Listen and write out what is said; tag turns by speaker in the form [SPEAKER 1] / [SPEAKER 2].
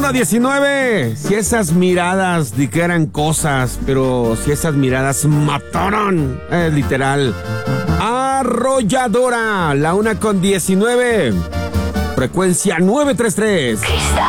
[SPEAKER 1] 1:19. Si esas miradas dijeran cosas, pero si esas miradas mataron, es literal. Arrolladora, la 1:19. Frecuencia 933.